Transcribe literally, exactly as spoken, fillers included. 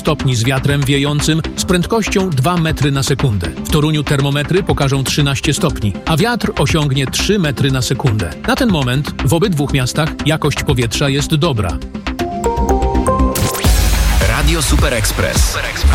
stopni z wiatrem wiejącym z prędkością dwa metry na sekundę. W Toruniu termometry pokażą trzynaście stopni, a wiatr osiągnie trzy metry na sekundę. Na ten moment w obydwu miastach jakość powietrza jest dobra. Radio Super Express.